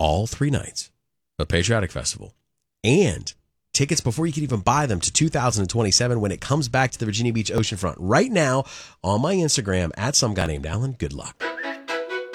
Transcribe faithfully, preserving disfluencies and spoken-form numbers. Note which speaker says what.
Speaker 1: all three nights of Patriotic Festival and tickets before you can even buy them to two thousand twenty-seven when it comes back to the Virginia Beach oceanfront right now on my Instagram at some guy named Alan. Good luck.